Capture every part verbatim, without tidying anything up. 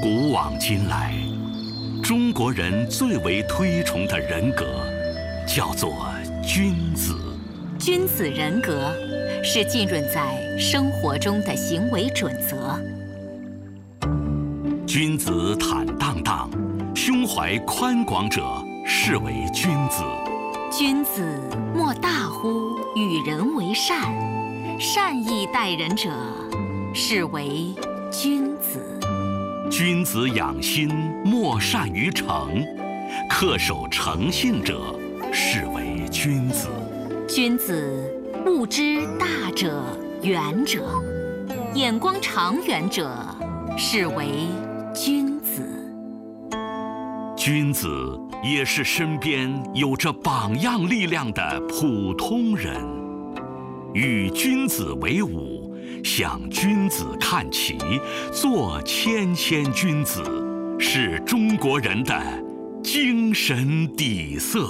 古往今来，中国人最为推崇的人格叫做君子。 君子人格是浸润在生活中的行为准则。 君子坦荡荡，胸怀宽广者是为君子。 君子莫大乎与人为善，善意待人者是为君子。 君子养心，莫善于诚，恪守诚信者是为君子。 君子物之大者远者，眼光长远者是为君子。 君子也是身边有着榜样力量的普通人。与君子为伍，向君子看齐，做谦谦君子，是中国人的精神底色。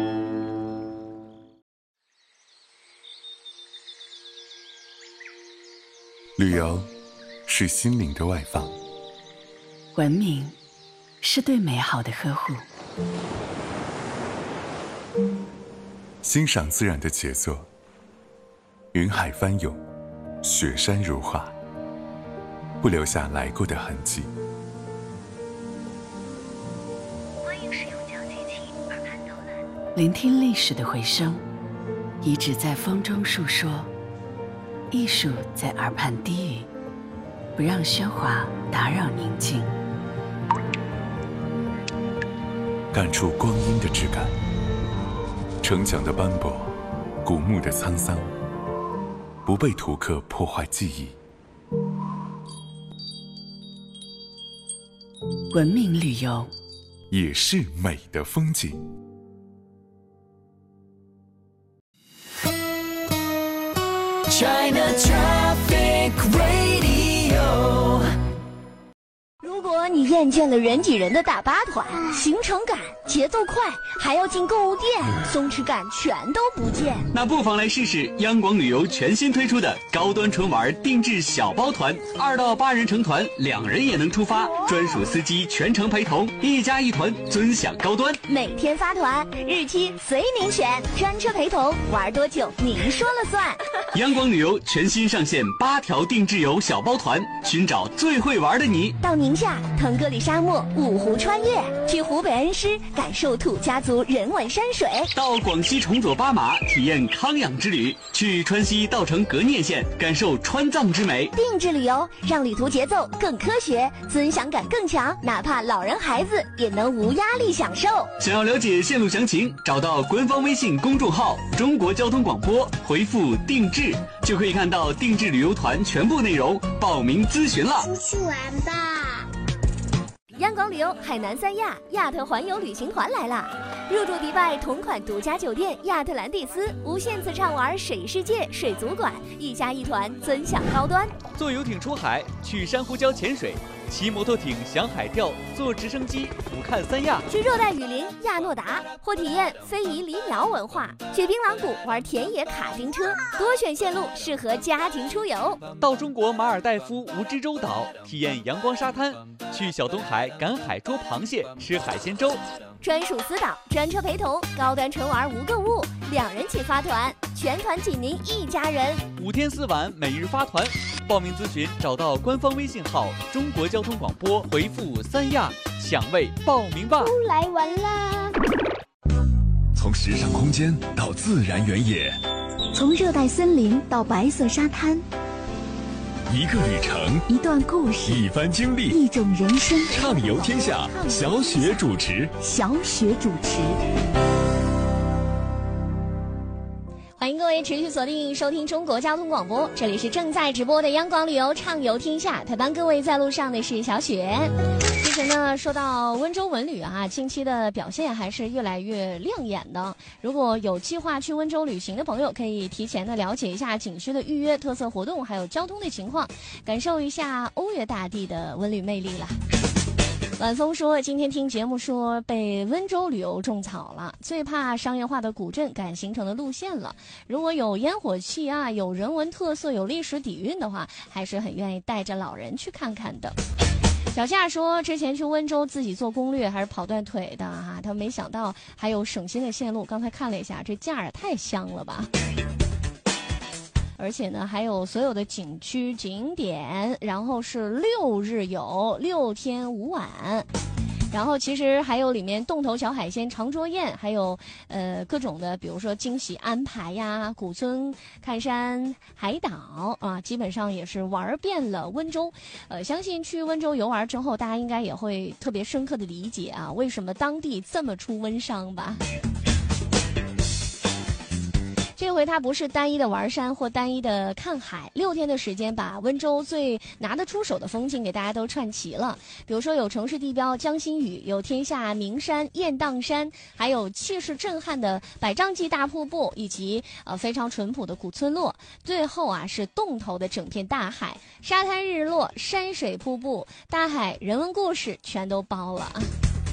旅游是心灵的外放， 文明是对美好的呵护， 欣赏自然的杰作，云海翻涌，雪山如画，不留下来过的痕迹。 欢迎使用交接器耳畔导览，聆听历史的回声，遗址在风中述说，艺术在耳畔低语，不让喧哗打扰宁静。 感触光阴的质感，城墙的斑驳，古墓的沧桑，不被图刻破坏记忆。 文明旅游也是美的风景。 China Traffic Radio。 如果你厌倦了人挤人的大巴团，行程赶、节奏快，还要进购物店，松弛感全都不见， 那不妨来试试央广旅游全新推出的高端纯玩定制小包团，二到八人成团，两人也能出发，专属司机全程陪同，一家一团，尊享高端。 每天发团，日期随您选，专车陪同，玩多久您说了算。 央广旅游全新上线八条定制游小包团，寻找最会玩的你。 到宁夏腾格里沙漠五湖穿越，去湖北恩施感受土家族人文山水， 到广西崇左巴马体验康养之旅，去川西稻城格聂县感受川藏之美。 定制旅游让旅途节奏更科学，尊享感更强，哪怕老人孩子也能无压力享受。 想要了解线路详情，找到官方微信公众号中国交通广播，回复定制就可以看到定制旅游团全部内容，报名咨询了。 出去玩吧。 央广旅游海南三亚亚特环游旅行团来了，入住迪拜同款独家酒店亚特兰蒂斯，无限次畅玩水世界、水族馆，一家一团，尊享高端。 坐游艇出海，去珊瑚礁潜水，骑摩托艇享海钓，坐直升机俯瞰三亚， 去热带雨林亚诺达，或体验非遗黎苗文化，去槟榔谷玩田野卡丁车，多选线路适合家庭出游。 到中国马尔代夫蜈支洲岛体验阳光沙滩，去小东海赶海捉螃蟹，吃海鲜粥。 专属私导，专车陪同，高端纯玩无购物，两人起发团，全团仅您一家人， 五天四晚每日发团。报名咨询找到官方微信号中国交通广播，回复三亚享位报名吧。 出来玩啦！ 从时尚空间到自然原野， 从热带森林到白色沙滩， 一个旅程， 一段故事， 一番经历， 一种人生。 畅游天下，小雪主持。 小雪主持。 欢迎各位持续锁定收听中国交通广播，这里是正在直播的央广旅游畅游天下，陪伴各位在路上的是小雪。其实呢，说到温州文旅啊，近期的表现还是越来越亮眼的。如果有计划去温州旅行的朋友，可以提前的了解一下景区的预约、特色活动，还有交通的情况，感受一下欧越大地的文旅魅力了。晚风说，今天听节目说被温州旅游种草了，最怕商业化的古镇赶行程的路线了。如果有烟火气啊，有人文特色，有历史底蕴的话，还是很愿意带着老人去看看的。 小夏说，之前去温州自己做攻略还是跑断腿的哈、啊，他没想到还有省心的线路。刚才看了一下，这价也太香了吧！而且呢，还有所有的景区景点，然后是六日游，六天五晚。然后其实还有里面洞头小海鲜、长桌宴，还有呃各种的，比如说惊喜安排呀，古村看山、海岛啊，基本上也是玩遍了温州。呃，相信去温州游玩之后，大家应该也会特别深刻的理解啊，为什么当地这么出温商吧。这回它不是单一的玩山或单一的看海，六天的时间把温州最拿得出手的风景给大家都串齐了。比如说有城市地标江心屿，有天下名山雁荡山，还有气势震撼的百丈级大瀑布，以及呃非常淳朴的古村落。最后啊是洞头的整片大海，沙滩日落、山水瀑布、大海人文故事全都包了啊。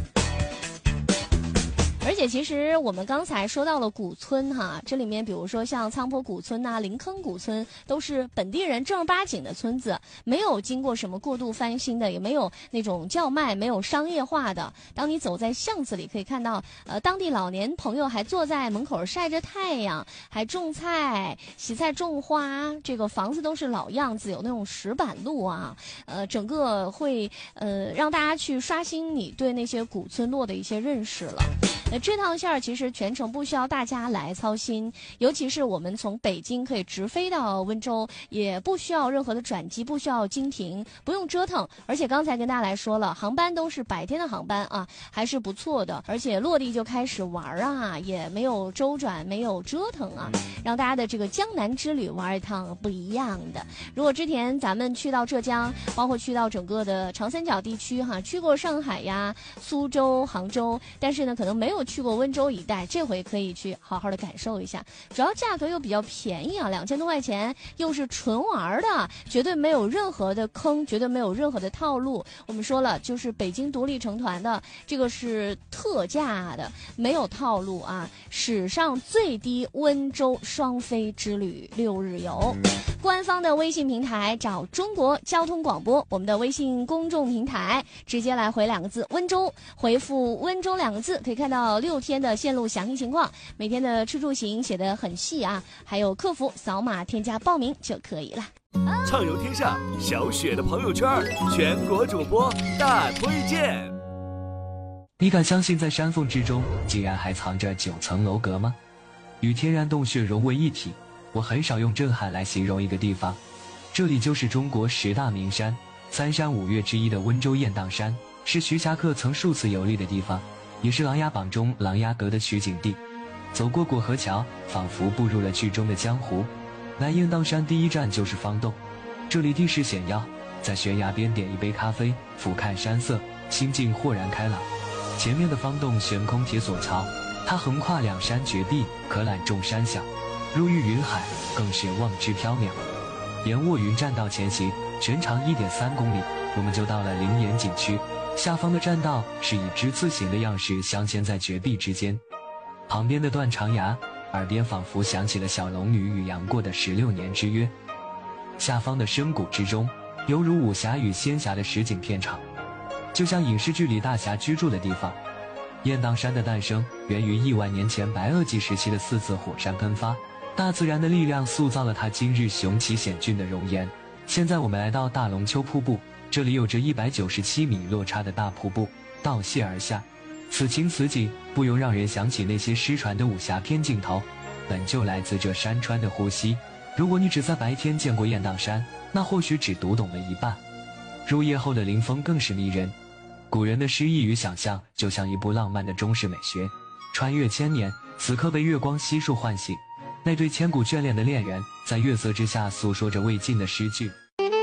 而且其实我们刚才说到了古村哈，这里面比如说像苍坡古村呐、临坑古村，都是本地人正儿八经的村子，没有经过什么过度翻新的，也没有那种叫卖，没有商业化的。当你走在巷子里，可以看到呃当地老年朋友还坐在门口晒着太阳，还种菜、洗菜、种花，这个房子都是老样子，有那种石板路啊，呃整个会呃让大家去刷新你对那些古村落的一些认识了。那这趟线儿其实全程不需要大家来操心，尤其是我们从北京可以直飞到温州，也不需要任何的转机，不需要经停，不用折腾。而且刚才跟大家来说了，航班都是白天的航班啊，还是不错的。而且落地就开始玩啊，也没有周转，没有折腾啊，让大家的这个江南之旅玩一趟不一样的。如果之前咱们去到浙江，包括去到整个的长三角地区哈，去过上海呀、苏州、杭州，但是呢可能没有去过温州一带，这回可以去好好的感受一下，主要价格又比较便宜啊，两千多块钱，又是纯玩的，绝对没有任何的坑，绝对没有任何的套路。我们说了，就是北京独立成团的，这个是特价的，没有套路啊，史上最低温州双飞之旅六日游。官方的微信平台找中国交通广播，我们的微信公众平台直接来回两个字温州，回复温州两个字，可以看到六天的线路详细情况，每天的吃住行写得很细啊，还有客服扫码添加报名就可以了。 畅游天下，小雪的朋友圈，全国主播大推荐。 你敢相信在山缝之中竟然还藏着九层楼阁吗？与天然洞穴融为一体，我很少用震撼来形容一个地方，这里就是中国十大名山三山五岳之一的温州雁荡山，是徐霞客曾数次游历的地方，也是琅琊榜中琅琊阁的取景地。走过过河桥，仿佛步入了剧中的江湖。来雁荡山第一站就是方洞，这里地势险要，在悬崖边点一杯咖啡，俯瞰山色，心境豁然开朗。前面的方洞悬空铁索桥，它横跨两山绝壁，可览众山小，入玉云海，更是望之缥缈。沿卧云栈道前行，全长 一点三公里，我们就到了灵岩景区。下方的栈道是以之字形的样式镶嵌在绝壁之间，旁边的断长崖，耳边仿佛响起了小龙女与杨过的十六年之约。下方的深谷之中，犹如武侠与仙侠的实景片场，就像影视剧里大侠居住的地方。雁荡山的诞生源于亿万年前白垩纪时期的四次火山喷发，大自然的力量塑造了它今日雄奇险峻的容颜。现在我们来到大龙湫瀑布，这里有着一百九十七米落差的大瀑布倒泻而下，此情此景不由让人想起那些失传的武侠片镜头，本就来自这山川的呼吸。如果你只在白天见过雁荡山，那或许只读懂了一半。入夜后的林峰更是迷人，古人的诗意与想象就像一部浪漫的中式美学，穿越千年，此刻被月光悉数唤醒。那对千古眷恋的恋人，在月色之下诉说着未尽的诗句。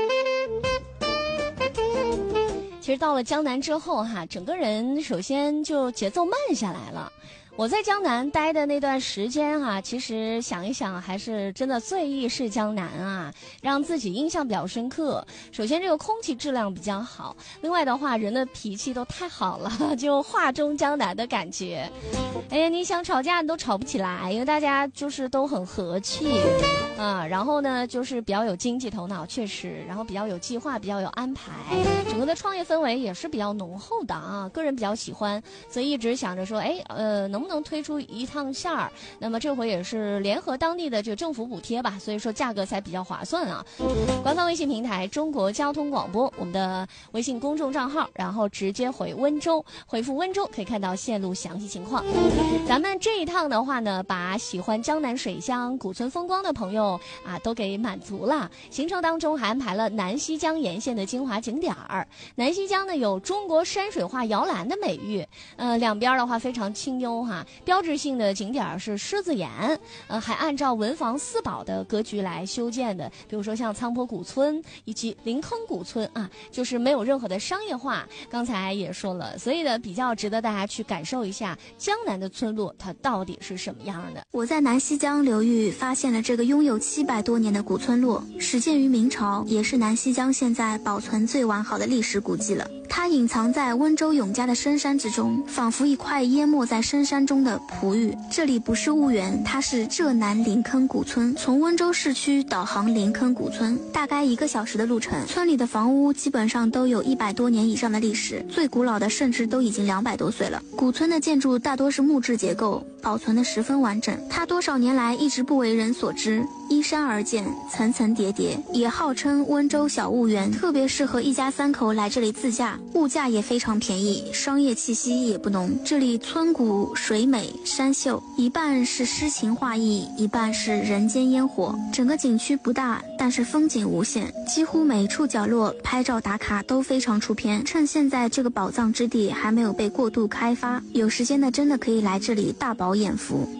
其实到了江南之后哈，整个人首先就节奏慢下来了。我在江南待的那段时间啊，其实想一想还是真的最忆是江南啊，让自己印象比较深刻。首先这个空气质量比较好，另外的话人的脾气都太好了，就画中江南的感觉。哎呀，你想吵架你都吵不起来，因为大家就是都很和气。 啊，然后呢就是比较有经济头脑，确实，然后比较有计划，比较有安排，整个的创业氛围也是比较浓厚的啊，个人比较喜欢，所以一直想着说，哎，呃，能不能推出一趟线儿？那么这回也是联合当地的这个政府补贴吧，所以说价格才比较划算啊。官方微信平台中国交通广播，我们的微信公众账号，然后直接回温州，回复温州可以看到线路详细情况。咱们这一趟的话呢，把喜欢江南水乡古村风光的朋友啊都给满足了。行程当中还安排了南溪江沿线的精华景点儿。南溪江呢有中国山水画摇篮的美誉，呃，两边的话非常清幽哈。标志性的景点是狮子岩，呃，还按照文房四宝的格局来修建的，比如说像苍坡古村以及临坑古村啊，就是没有任何的商业化。刚才也说了，所以呢比较值得大家去感受一下江南的村落它到底是什么样的。 我在南溪江流域发现了这个拥有七百多年的古村落，始建于明朝，也是南溪江现在保存最完好的历史古迹了。它隐藏在温州永嘉的深山之中，仿佛一块淹没在深山中的璞玉。这里不是婺源，它是浙南临坑古村。从温州市区导航临坑古村，大概一个小时的路程。村里的房屋基本上都有一百多年以上的历史，最古老的甚至都已经两百多岁了。古村的建筑大多是木质结构，保存得十分完整。它多少年来一直不为人所知，依山而建，层层叠叠，也号称温州小婺源，特别适合一家三口来这里自驾，物价也非常便宜，商业气息也不浓。这里村古水美山秀，一半是诗情画意，一半是人间烟火。整个景区不大，但是风景无限，几乎每处角落拍照打卡都非常出片。趁现在这个宝藏之地还没有被过度开发，有时间的真的可以来这里大饱眼福。